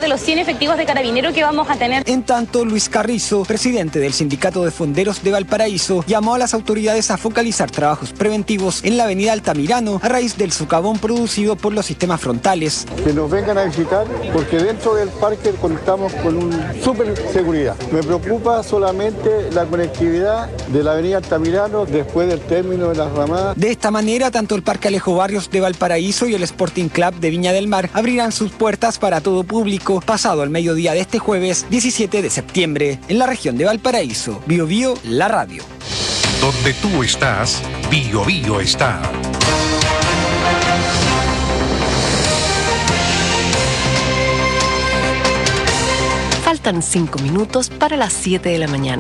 de los 100 efectivos de carabineros que vamos a tener. En tanto, Luis Carrizo, presidente del Sindicato de Fonderos de Valparaíso, llamó a las autoridades a focalizar trabajos preventivos en la avenida Altamirano a raíz del socavón producido por los sistemas frontales. Que nos vengan a visitar porque dentro del parque contamos con una súper seguridad. Me preocupa solamente la conectividad de la avenida Altamirano después del término de las ramadas. De esta manera, tanto el Parque Alejo Barrios de Valparaíso y el Sporting Club de Viña del Mar abrirán sus puertas para todo público pasado el mediodía de este jueves 17 de septiembre en la región de Valparaíso. Bio Bio, la radio. Donde tú estás, Bio Bio está. Faltan 5 minutos para las 7 de la mañana.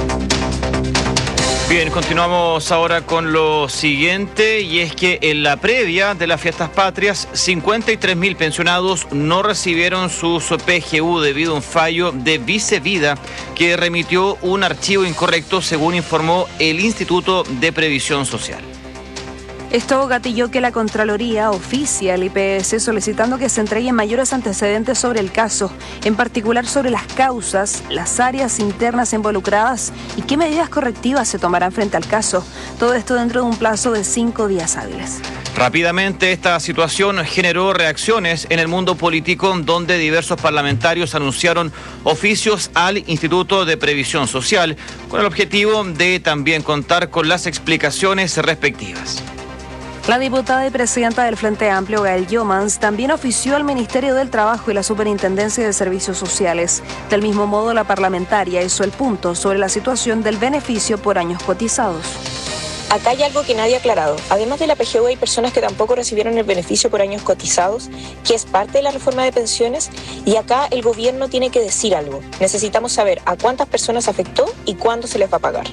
Bien, continuamos ahora con lo siguiente, y es que en la previa de las fiestas patrias, 53.000 pensionados no recibieron sus PGU debido a un fallo de Vicevida que remitió un archivo incorrecto, según informó el Instituto de Previsión Social. Esto gatilló que la Contraloría oficie al IPS solicitando que se entreguen mayores antecedentes sobre el caso, en particular sobre las causas, las áreas internas involucradas y qué medidas correctivas se tomarán frente al caso. Todo esto dentro de un plazo de 5 días hábiles. Rápidamente, esta situación generó reacciones en el mundo político, donde diversos parlamentarios anunciaron oficios al Instituto de Previsión Social con el objetivo de también contar con las explicaciones respectivas. La diputada y presidenta del Frente Amplio, Gael Jomans, también ofició al Ministerio del Trabajo y la Superintendencia de Servicios Sociales. Del mismo modo, la parlamentaria hizo el punto sobre la situación del beneficio por años cotizados. Acá hay algo que nadie ha aclarado. Además de la PGU, hay personas que tampoco recibieron el beneficio por años cotizados, que es parte de la reforma de pensiones, y acá el gobierno tiene que decir algo. Necesitamos saber a cuántas personas afectó y cuándo se les va a pagar.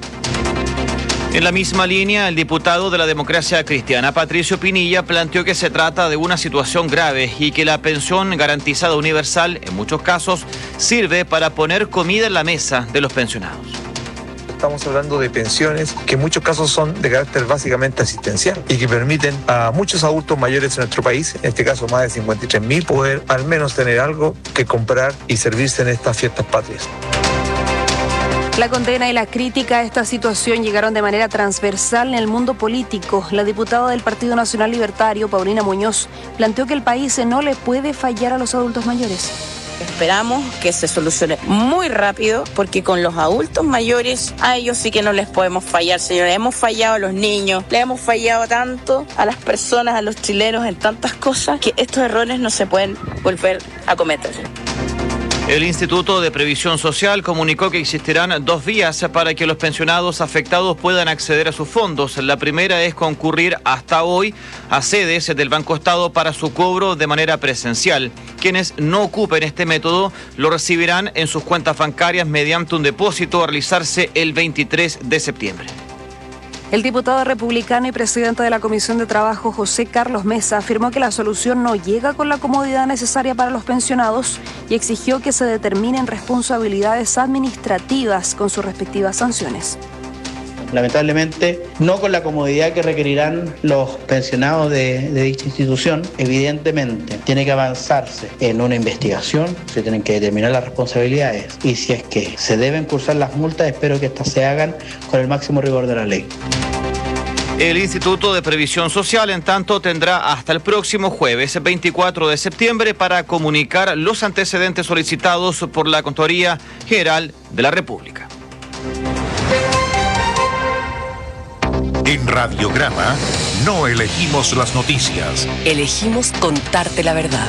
En la misma línea, el diputado de la Democracia Cristiana, Patricio Pinilla, planteó que se trata de una situación grave y que la pensión garantizada universal, en muchos casos, sirve para poner comida en la mesa de los pensionados. Estamos hablando de pensiones que en muchos casos son de carácter básicamente asistencial y que permiten a muchos adultos mayores en nuestro país, en este caso más de 53.000, poder al menos tener algo que comprar y servirse en estas fiestas patrias. La condena y la crítica a esta situación llegaron de manera transversal en el mundo político. La diputada del Partido Nacional Libertario, Paulina Muñoz, planteó que el país no le puede fallar a los adultos mayores. Esperamos que se solucione muy rápido, porque con los adultos mayores, a ellos sí que no les podemos fallar, señores. Hemos fallado a los niños, le hemos fallado tanto a las personas, a los chilenos en tantas cosas, que estos errores no se pueden volver a cometer. El Instituto de Previsión Social comunicó que existirán 2 vías para que los pensionados afectados puedan acceder a sus fondos. La primera es concurrir hasta hoy a sedes del Banco Estado para su cobro de manera presencial. Quienes no ocupen este método lo recibirán en sus cuentas bancarias mediante un depósito a realizarse el 23 de septiembre. El diputado republicano y presidente de la Comisión de Trabajo, José Carlos Mesa, afirmó que la solución no llega con la comodidad necesaria para los pensionados y exigió que se determinen responsabilidades administrativas con sus respectivas sanciones. Lamentablemente, no con la comodidad que requerirán los pensionados de dicha institución. Evidentemente, tiene que avanzarse en una investigación, se tienen que determinar las responsabilidades y si es que se deben cursar las multas, espero que estas se hagan con el máximo rigor de la ley. El Instituto de Previsión Social, en tanto, tendrá hasta el próximo jueves 24 de septiembre para comunicar los antecedentes solicitados por la Contraloría General de la República. En Radiograma no elegimos las noticias. Elegimos contarte la verdad.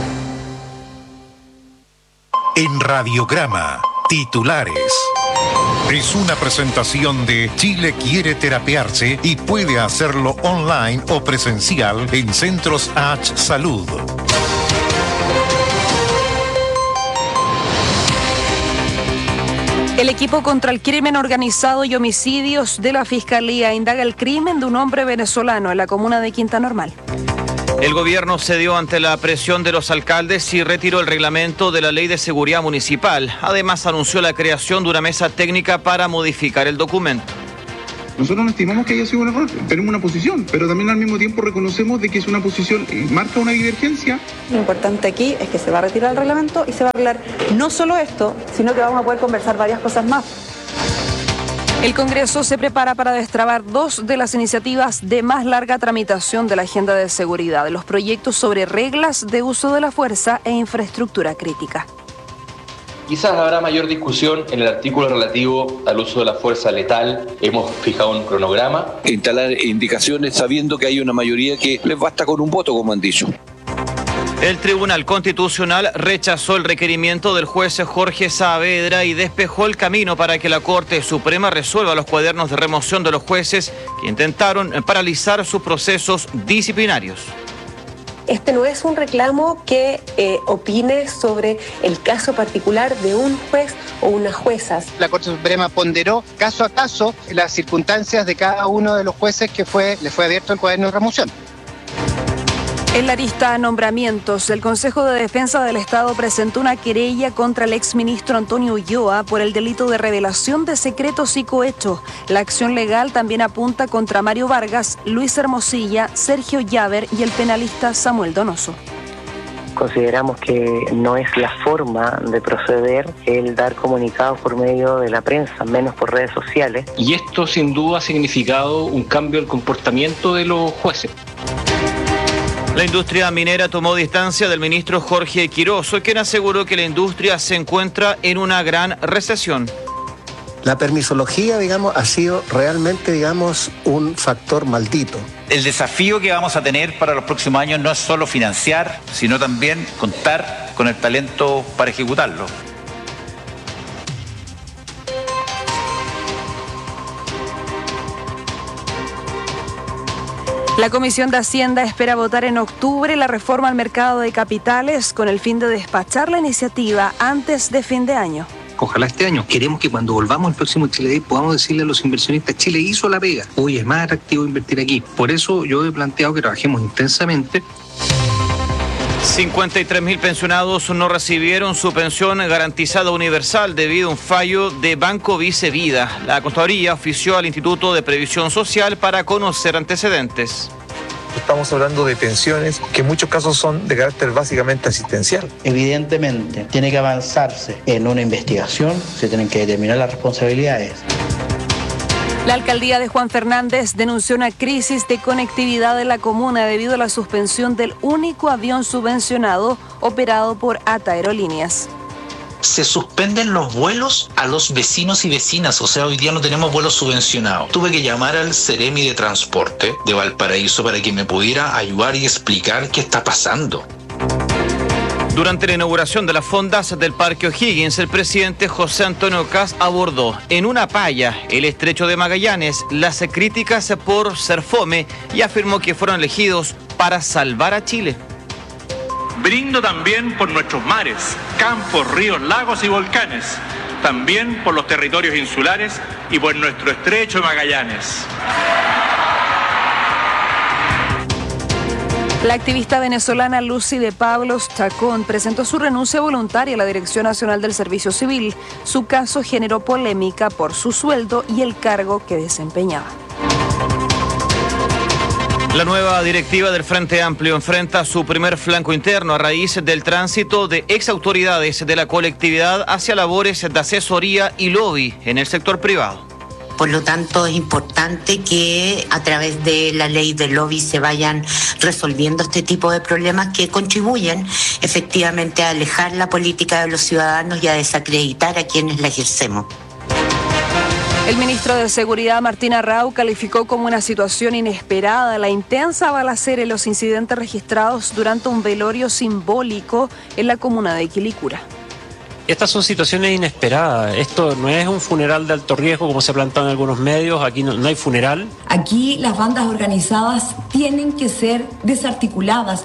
En Radiograma, titulares. Es una presentación de Chile quiere terapiarse y puede hacerlo online o presencial en Centros H Salud. El equipo contra el crimen organizado y homicidios de la Fiscalía indaga el crimen de un hombre venezolano en la comuna de Quinta Normal. El gobierno cedió ante la presión de los alcaldes y retiró el reglamento de la Ley de Seguridad Municipal. Además, anunció la creación de una mesa técnica para modificar el documento. Nosotros no estimamos que haya sido un error, tenemos una posición, pero también al mismo tiempo reconocemos de que es una posición, marca una divergencia. Lo importante aquí es que se va a retirar el reglamento y se va a hablar no solo esto, sino que vamos a poder conversar varias cosas más. El Congreso se prepara para destrabar 2 de las iniciativas de más larga tramitación de la agenda de seguridad, los proyectos sobre reglas de uso de la fuerza e infraestructura crítica. Quizás habrá mayor discusión en el artículo relativo al uso de la fuerza letal. Hemos fijado un cronograma. Instalar indicaciones sabiendo que hay una mayoría que les basta con un voto, como han dicho. El Tribunal Constitucional rechazó el requerimiento del juez Jorge Saavedra y despejó el camino para que la Corte Suprema resuelva los cuadernos de remoción de los jueces que intentaron paralizar sus procesos disciplinarios. Este no es un reclamo que opine sobre el caso particular de un juez o unas juezas. La Corte Suprema ponderó caso a caso las circunstancias de cada uno de los jueces que le fue abierto el cuaderno de remoción. En la lista de nombramientos, el Consejo de Defensa del Estado presentó una querella contra el exministro Antonio Ulloa por el delito de revelación de secretos y cohecho. La acción legal también apunta contra Mario Vargas, Luis Hermosilla, Sergio Llaver y el penalista Samuel Donoso. Consideramos que no es la forma de proceder el dar comunicados por medio de la prensa, menos por redes sociales. Y esto sin duda ha significado un cambio del comportamiento de los jueces. La industria minera tomó distancia del ministro Jorge Quiroso, quien aseguró que la industria se encuentra en una gran recesión. La permisología, ha sido realmente, un factor maldito. El desafío que vamos a tener para los próximos años no es solo financiar, sino también contar con el talento para ejecutarlo. La Comisión de Hacienda espera votar en octubre la reforma al mercado de capitales con el fin de despachar la iniciativa antes de fin de año. Ojalá este año. Queremos que cuando volvamos al próximo Chile Day podamos decirle a los inversionistas: Chile hizo la pega. Hoy es más atractivo invertir aquí. Por eso yo he planteado que trabajemos intensamente. 53.000 pensionados no recibieron su pensión garantizada universal debido a un fallo de Banco Vice Vida. La Contraloría ofició al Instituto de Previsión Social para conocer antecedentes. Estamos hablando de pensiones que en muchos casos son de carácter básicamente asistencial. Evidentemente, tiene que avanzarse en una investigación, se tienen que determinar las responsabilidades. La alcaldía de Juan Fernández denunció una crisis de conectividad en la comuna debido a la suspensión del único avión subvencionado operado por ATA Aerolíneas. Se suspenden los vuelos a los vecinos y vecinas, o sea, hoy día no tenemos vuelos subvencionados. Tuve que llamar al Ceremi de Transporte de Valparaíso para que me pudiera ayudar y explicar qué está pasando. Durante la inauguración de las fondas del Parque O'Higgins, el presidente José Antonio Kast abordó en una palla el estrecho de Magallanes, las críticas por ser fome, y afirmó que fueron elegidos para salvar a Chile. Brindo también por nuestros mares, campos, ríos, lagos y volcanes, también por los territorios insulares y por nuestro estrecho de Magallanes. La activista venezolana Lucy de Pablos Chacón presentó su renuncia voluntaria a la Dirección Nacional del Servicio Civil. Su caso generó polémica por su sueldo y el cargo que desempeñaba. La nueva directiva del Frente Amplio enfrenta su primer flanco interno a raíz del tránsito de exautoridades de la colectividad hacia labores de asesoría y lobby en el sector privado. Por lo tanto, es importante que a través de la ley del lobby se vayan resolviendo este tipo de problemas que contribuyen efectivamente a alejar la política de los ciudadanos y a desacreditar a quienes la ejercemos. El ministro de Seguridad, Martín Arrau, calificó como una situación inesperada la intensa balacera y los incidentes registrados durante un velorio simbólico en la comuna de Quilicura. Estas son situaciones inesperadas. Esto no es un funeral de alto riesgo como se ha planteado en algunos medios. Aquí no hay funeral. Aquí las bandas organizadas tienen que ser desarticuladas.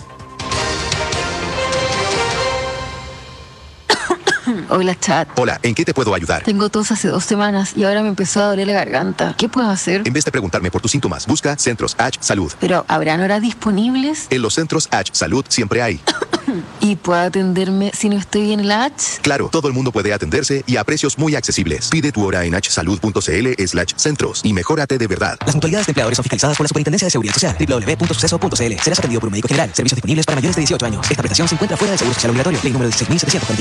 Hola, chat. Hola, ¿en qué te puedo ayudar? Tengo tos hace 2 semanas y ahora me empezó a doler la garganta. ¿Qué puedo hacer? En vez de preguntarme por tus síntomas, busca Centros H Salud. ¿Pero habrán horas disponibles? En los Centros H Salud siempre hay. ¿Y puedo atenderme si no estoy en el H? Claro, todo el mundo puede atenderse y a precios muy accesibles. Pide tu hora en hsalud.cl/centros y mejórate de verdad. Las mutualidades de empleadores son fiscalizadas por la Superintendencia de Seguridad Social. www.suceso.cl. Serás atendido por un médico general. Servicios disponibles para mayores de 18 años. Esta prestación se encuentra fuera del seguro social obligatorio. Ley número 16.740.